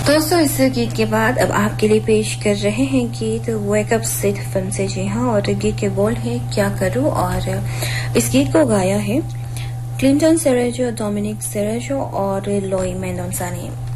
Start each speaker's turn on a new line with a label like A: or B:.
A: दोस्तों, इस गीत के बाद अब आपके लिए पेश कर रहे हैं गीत वेकअप सिड फिल्म से। जी हाँ, और गीत के बोल है क्या करूं, और इस गीत को गाया है क्लिंटन सेरेजो, डोमिनिक सेरेजो और लोई मेंडोजा ने।